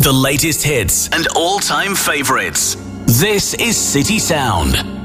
The latest hits and all-time favorites. This is City Sound.